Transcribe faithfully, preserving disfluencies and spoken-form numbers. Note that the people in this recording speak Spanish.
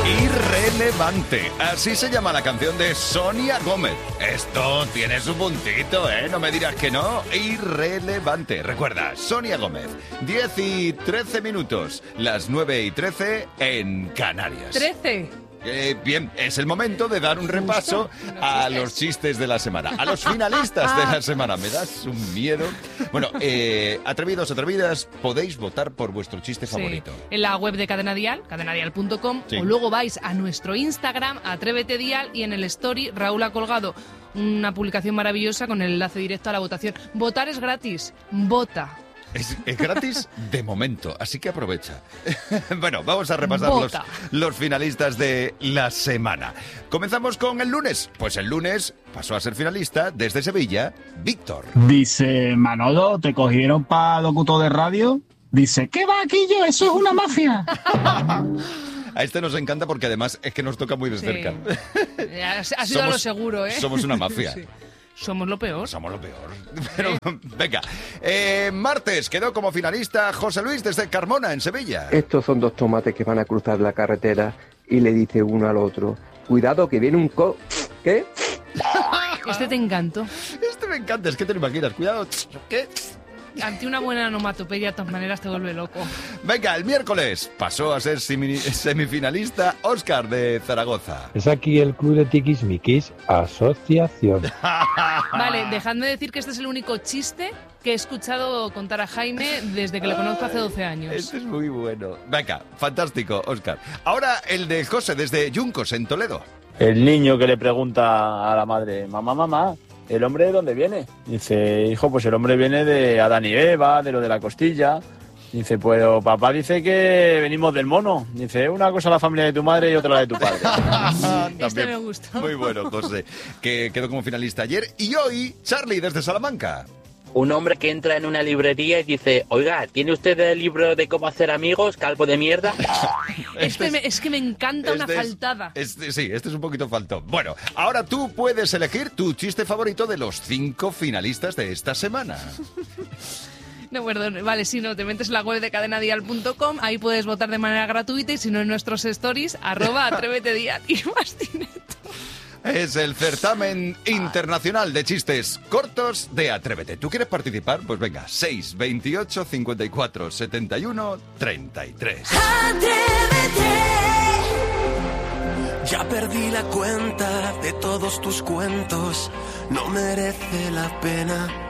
Irrelevante. Así se llama la canción de Sonia Gómez. Esto tiene su puntito, ¿eh? No me dirás que no. Irrelevante. Recuerda, Sonia Gómez. diez y trece minutos. Las nueve y trece en Canarias. trece. Eh, bien, es el momento de dar un repaso a los chistes de la semana, a los finalistas de la semana. Me das un miedo. Bueno, eh, atrevidos, atrevidas, podéis votar por vuestro chiste favorito. Sí, en la web de Cadena Dial, cadena dial punto com, Sí. o luego vais a nuestro Instagram, Atrévete Dial, y en el story Raúl ha colgado una publicación maravillosa con el enlace directo a la votación. Votar es gratis. Vota. Es, es gratis de momento, así que aprovecha. Bueno, vamos a repasar los, Vota. los finalistas de la semana. Comenzamos con el lunes. Pues el lunes pasó a ser finalista desde Sevilla, Víctor. Dice, Manolo, ¿te cogieron para locutor de radio? Dice, ¿qué va aquí yo? Eso es una mafia. A este nos encanta porque además es que nos toca muy de Sí. cerca. Ha ha sido a lo seguro, ¿eh? Somos una mafia. Sí. Somos lo peor. Somos lo peor. Pero, venga. Eh, martes quedó como finalista José Luis desde Carmona, en Sevilla. Estos son dos tomates que van a cruzar la carretera y le dice uno al otro, cuidado que viene un co... ¿Qué? Este te encantó. Este me encanta, es que te lo imaginas. Cuidado. ¿Qué? Ante una buena onomatopeya, de todas maneras, te vuelve loco. Venga, el miércoles pasó a ser simi- semifinalista Óscar de Zaragoza. Es aquí el club de Tiquismiquis Asociación. Vale, dejadme decir que este es el único chiste que he escuchado contar a Jaime desde que le conozco hace doce años. Este es muy bueno. Venga, fantástico, Óscar. Ahora el de José desde Yuncos, en Toledo. El niño que le pregunta a la madre, mamá, mamá, ¿el hombre de dónde viene? Dice, hijo, pues el hombre viene de Adán y Eva, de lo de la costilla. Dice, pues papá dice que venimos del mono. Dice, una cosa la familia de tu madre y otra la de tu padre. Este me gustó. Muy bueno, José, que quedó como finalista ayer. Y hoy, Charlie desde Salamanca. Un hombre que entra en una librería y dice, oiga, ¿tiene usted el libro de cómo hacer amigos, calvo de mierda? Este me- es que me encanta una Este es- faltada. este- sí, este es un poquito faltón. Bueno, ahora tú puedes elegir tu chiste favorito de los cinco finalistas de esta semana. No, perdón. Vale, si no, te metes en la web de cadena dial punto com, ahí puedes votar de manera gratuita, y si no, en nuestros stories, arroba atrévete dial y más dinero. Es el certamen internacional de chistes cortos de Atrévete. ¿Tú quieres participar? Pues venga, seis, veintiocho, cincuenta y cuatro, setenta y uno, treinta y tres. Ya perdí la cuenta de todos tus cuentos, no merece la pena